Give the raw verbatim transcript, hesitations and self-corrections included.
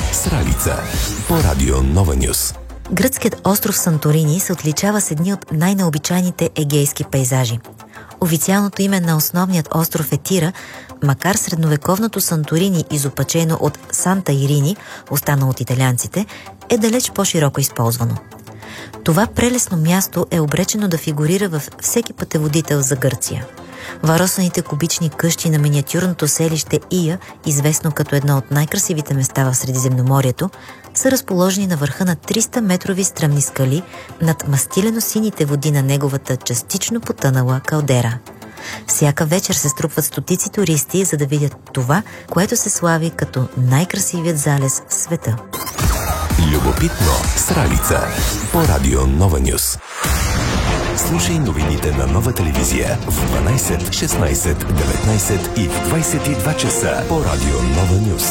Сралица по радио Нова Нюс. Гръцкият остров Санторини се отличава с едни от най-необичайните егейски пейзажи. Официалното име на основният остров е Тира, макар средновековното Санторини, изопачено от Санта Ирини, останало от италианците, е далеч по-широко използвано. Това прелесно място е обречено да фигурира във всеки пътеводител за Гърция. Варосаните кубични къщи на миниатюрното селище Ия, известно като едно от най-красивите места в Средиземноморието, са разположени на върха на триста метрови стръмни скали над мастилено-сините води на неговата частично потънала калдера. Всяка вечер се струпват стотици туристи, за да видят това, което се слави като най-красивият залез в света. Любопитно Сралица по радио Нова Нюс. Слушай новините на Нова телевизия в дванайсет, шестнайсет, деветнайсет и в двайсет и два часа по радио Нова Нюс.